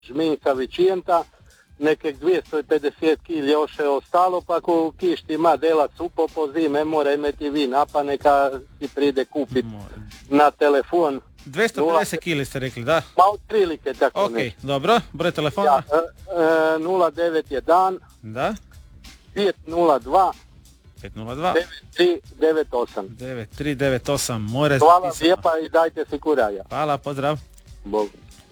žminka vičijenta, nekeg 250 kg još je ostalo, pa ako kišti ima delac upo po zime, mora imati vi napa, neka si pride kupiti na telefon. 250 kg ste rekli, da? Pa otprilike tako. Ok, dobro, broj telefona? 091 da? 502 9398. 9398, more Hvala zapisano. lijepa i dajte si kuraja. Hvala, pozdrav. Bog.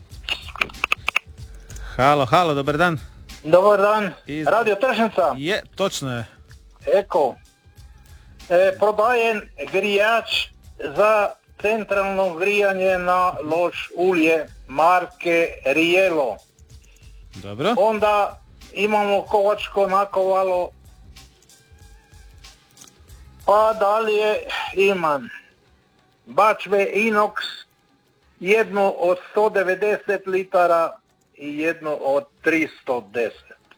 Halo, dobar dan. Dobar dan, Radio Tržnica. Je, točno je. Eko, prodajem grijač za centralno grijanje na lož ulje marke Rielo. Dobro. Onda imamo kovačko nakovalo, pa dalje imam bačve inox, jednu od 190 litara i jednu od 310.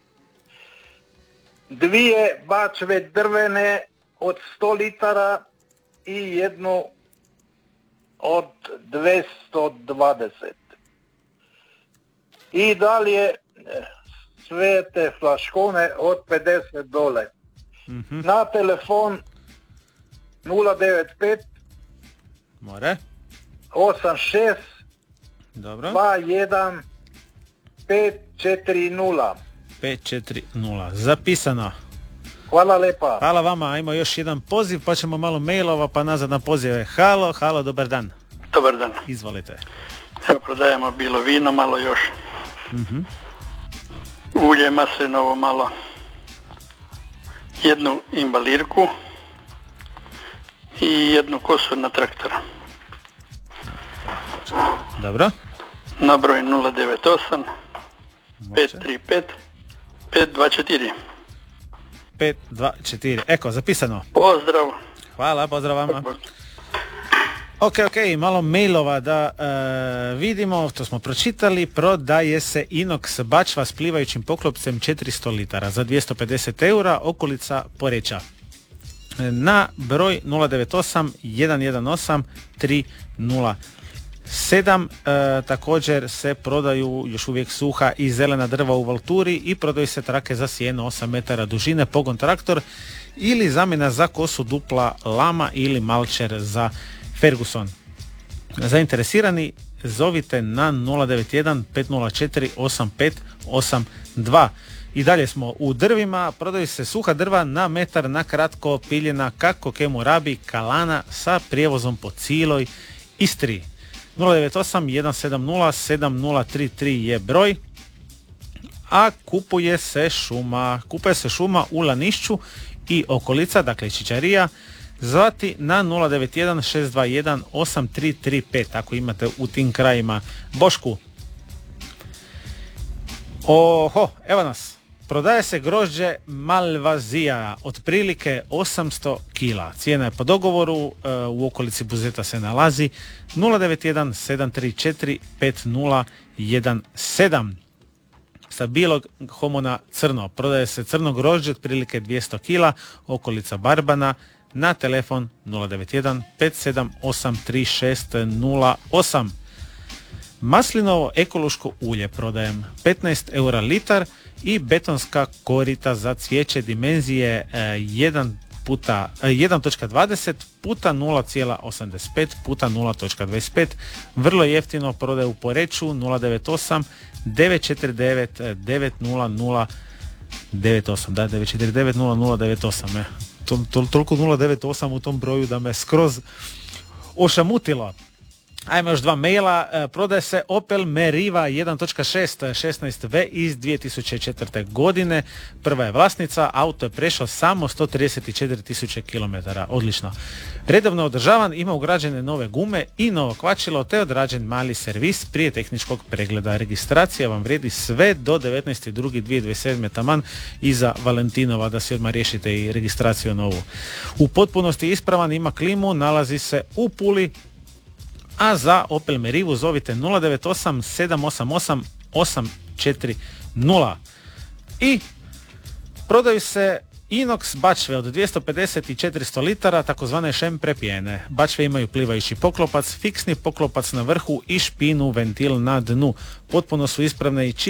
Dvije bačve drvene od 100 litara i jednu od 220. I dalje sve te flaškone od 50 dole. Na telefon 095 More. 86 Dobro. 21 540. 540. Zapisano. Hvala lepa. Hvala vama, ajmo još jedan poziv, pa ćemo malo mailova, pa nazad na pozive. Halo, dobar dan. Dobar dan. Izvolite. Evo, prodajemo bilo vino, malo još. Ulje maslinovo malo. Jednu imbalirku i jednu kosu na traktora. Dobro. Na broj 098 535 524. 524. Eko, zapisano. Pozdrav. Hvala, pozdrav vama. Ok, malo mailova da vidimo, to smo pročitali. Prodaje se inox bačva s plivajućim poklopcem 400 litara za 250 eura, okolica Poreča. Na broj 098 118 307. Također se prodaju još uvijek suha i zelena drva u Valturi i prodaju se trake za sjeno 8 metara dužine, pogon traktor ili zamjena za kosu dupla lama ili malčer za Ferguson. Zainteresirani zovite na 091 504 8582. I dalje smo u drvima, prodaju se suha drva na metar na kratko piljena kako kemu rabi kalana sa prijevozom po cijeloj Istri. 098 170 7033 je broj, a kupuje se šuma u Lanišću i okolica, dakle Čičarija, zvati na 091 621 8335 ako imate u tim krajima. Bošku. Evo nas. Prodaje se grožđe Malvazija, otprilike 800 kila. Cijena je po dogovoru, u okolici Buzeta se nalazi 091 734 5017. Sa bilog homona crno. Prodaje se crno grožđe, otprilike 200 kila, okolica Barbana, na telefon 091 578 3608. Maslinovo ekološko ulje prodajem 15 eura litar i betonska korita za cvijeće dimenzije 1.20 puta 0,85 puta 0.25. Vrlo jeftino, prodaje u Poreču 098 949 900 98. Da, 949 0098. Toliko 098 u tom broju da me skroz ošamutilo. Ajmo još dva maila. Prodaje se Opel Meriva 1.6 16V iz 2004. godine. Prva je vlasnica, auto je prešao samo 134.000 km. Odlično. Redovno održavan, ima ugrađene nove gume i novo kvačilo te odrađen mali servis prije tehničkog pregleda. Registracija vam vrijedi sve do 19.2.2027. taman iza Valentinova, da si odmah riješite i registraciju novu. U potpunosti ispravan, ima klimu, nalazi se u Puli, a za Opel Merivu zovite 098 788 840. I prodaju se Inox bačve od 250 i 400 litara, takozvane šem prepijene. Bačve imaju plivajući poklopac, fiksni poklopac na vrhu i špinu ventil na dnu. Potpuno su ispravne i